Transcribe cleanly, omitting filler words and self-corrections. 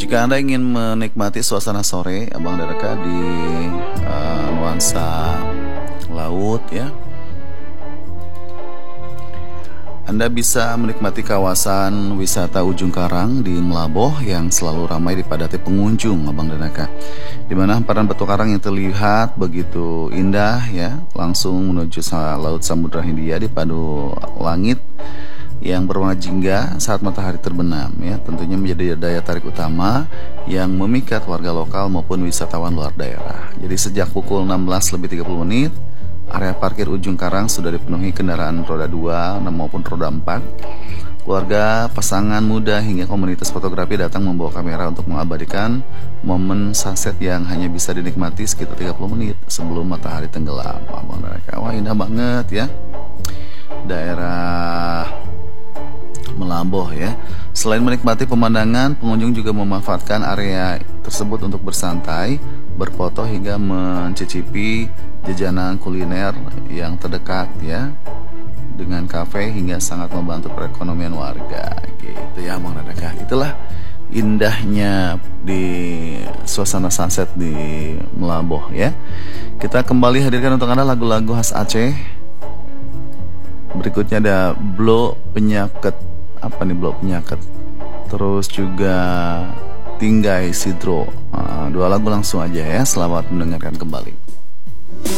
Jika Anda ingin menikmati suasana sore Abang Daraka di nuansa laut ya, Anda bisa menikmati kawasan wisata Ujung Karang di Melaboh yang selalu ramai dipadati pengunjung Abang Daraka, di mana hamparan batu karang yang terlihat begitu indah ya, langsung menuju Laut Samudra Hindia di padu langit yang berwarna jingga saat matahari terbenam ya, tentunya menjadi daya tarik utama yang memikat warga lokal maupun wisatawan luar daerah. Jadi sejak pukul 16:30 area parkir Ujung Karang sudah dipenuhi kendaraan roda 2 maupun roda 4. Keluarga, pasangan muda hingga komunitas fotografi datang membawa kamera untuk mengabadikan momen sunset yang hanya bisa dinikmati sekitar 30 menit sebelum matahari tenggelam. Wah, indah banget ya. Daerah Melaboh ya. Selain menikmati pemandangan, pengunjung juga memanfaatkan area tersebut untuk bersantai, berfoto hingga mencicipi jajanan kuliner yang terdekat ya, dengan kafe hingga sangat membantu perekonomian warga gitu ya Bang Radaka. Itulah indahnya di suasana sunset di Melaboh ya. Kita kembali hadirkan untuk Anda lagu-lagu khas Aceh. Berikutnya ada Blo Penyaket. Apa nih Blo Penyaket? Terus juga Tinggai Sidro. Dua lagu langsung aja ya. Selamat mendengarkan kembali.